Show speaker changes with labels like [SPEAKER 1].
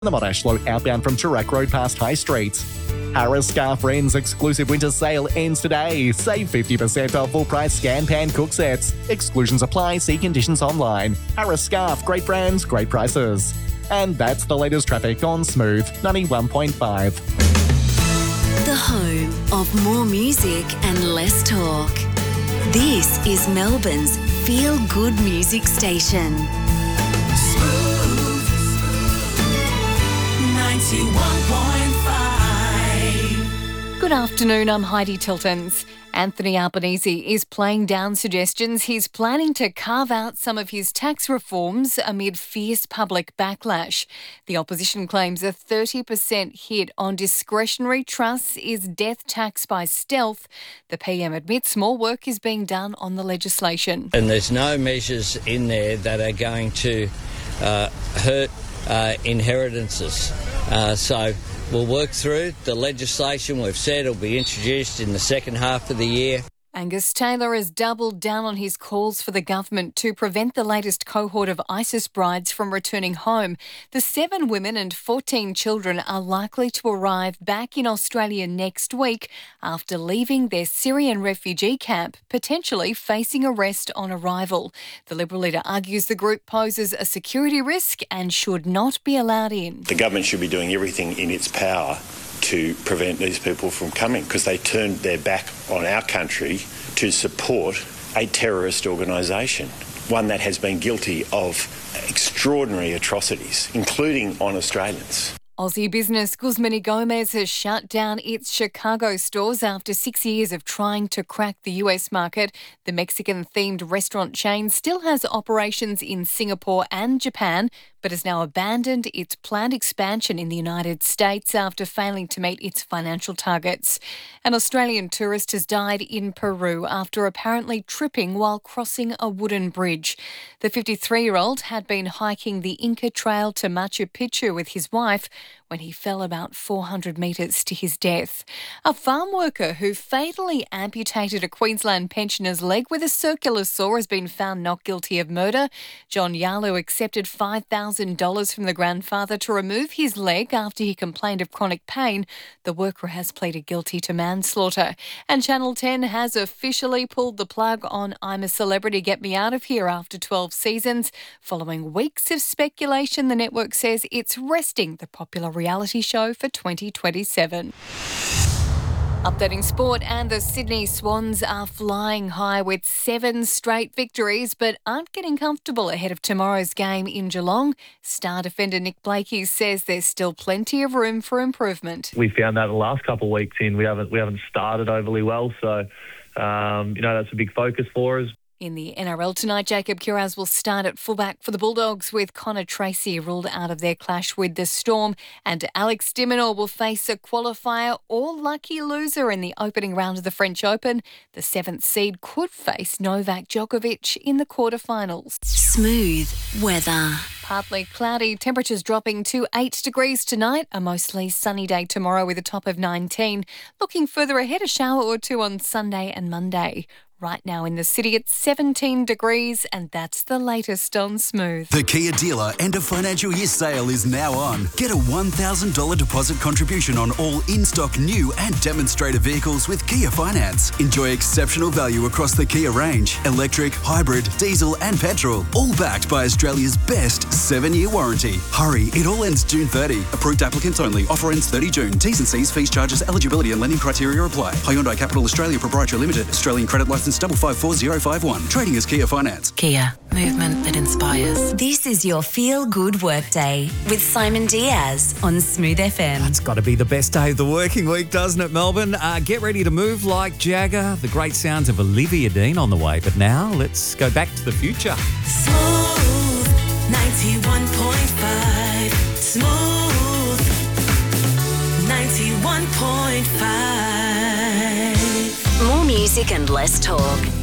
[SPEAKER 1] The Monash outbound from Toorak Road past High Street. Harris Scarf Wren's exclusive winter sale ends today. Save 50% off full price Scan Pan cook sets. Exclusions apply. See conditions online. Harris Scarf, great brands, great prices. And that's the latest traffic on Smooth 91.5.
[SPEAKER 2] The home of more music and less talk. This is Melbourne's Feel Good Music Station.
[SPEAKER 3] Smooth 91.5.
[SPEAKER 4] Good afternoon, I'm Heidi Tiltons. Anthony Albanese is playing down suggestions he's planning to carve out some of his tax reforms amid fierce public backlash. The opposition claims a 30% hit on discretionary trusts is death tax by stealth. The PM admits more work is being done on the legislation.
[SPEAKER 5] And there's no measures in there that are going to hurt inheritances. So we'll work through the legislation. We've said it'll be introduced in the second half of the year.
[SPEAKER 4] Angus Taylor has doubled down on his calls for the government to prevent the latest cohort of ISIS brides from returning home. The 7 women and 14 children are likely to arrive back in Australia next week after leaving their Syrian refugee camp, potentially facing arrest on arrival. The Liberal leader argues the group poses a security risk and should not be allowed in.
[SPEAKER 6] The government should be doing everything in its power to prevent these people from coming, because they turned their back on our country to support a terrorist organisation, one that has been guilty of extraordinary atrocities, including on Australians.
[SPEAKER 4] Aussie business Guzman y Gomez has shut down its Chicago stores after 6 years of trying to crack the US market. The Mexican-themed restaurant chain still has operations in Singapore and Japan, but has now abandoned its planned expansion in the United States after failing to meet its financial targets. An Australian tourist has died in Peru after apparently tripping while crossing a wooden bridge. The 53-year-old had been hiking the Inca Trail to Machu Picchu with his wife when he fell about 400 metres to his death. A farm worker who fatally amputated a Queensland pensioner's leg with a circular saw has been found not guilty of murder. John Yalu accepted $5,000 from the grandfather to remove his leg after he complained of chronic pain. The worker has pleaded guilty to manslaughter. And Channel 10 has officially pulled the plug on I'm a Celebrity, Get Me Out of Here after 12 seasons. Following weeks of speculation, the network says it's resting the popular reality show for 2027. Updating sport, and the Sydney Swans are flying high with 7 straight victories but aren't getting comfortable ahead of tomorrow's game in Geelong. Star defender Nick Blakey says there's still plenty of room for improvement.
[SPEAKER 7] We found that the last couple of weeks in we haven't started overly well, so that's a big focus for us.
[SPEAKER 4] In the NRL tonight, Jacob Kiraz will start at fullback for the Bulldogs with Connor Tracy ruled out of their clash with the Storm, and Alex de Minaur will face a qualifier or lucky loser in the opening round of the French Open. The 7th seed could face Novak Djokovic in the quarterfinals.
[SPEAKER 2] Smooth weather.
[SPEAKER 4] Partly cloudy, temperatures dropping to 8 degrees tonight. A mostly sunny day tomorrow with a top of 19. Looking further ahead, a shower or two on Sunday and Monday. Right now in the city, it's 17 degrees, and that's the latest on Smooth.
[SPEAKER 8] The Kia dealer end of financial year sale is now on. Get a $1,000 deposit contribution on all in-stock new and demonstrator vehicles with Kia Finance. Enjoy exceptional value across the Kia range. Electric, hybrid, diesel and petrol. All backed by Australia's best 7-year warranty. Hurry, it all ends June 30. Approved applicants only. Offer ends 30 June. T's and C's, fees, charges, eligibility and lending criteria apply. Hyundai Capital Australia Proprietary Limited. Australian credit licence 554051. Trading as Kia Finance.
[SPEAKER 2] Kia, movement that inspires. This is your Feel Good Workday with Simon Diaz on Smooth FM.
[SPEAKER 9] It's got to be the best day of the working week, doesn't it, Melbourne? Get ready to move like Jagger. The great sounds of Olivia Dean on the way. But now, let's go back to the future.
[SPEAKER 3] Smooth 91.5. Smooth 91.5.
[SPEAKER 2] More music and less talk.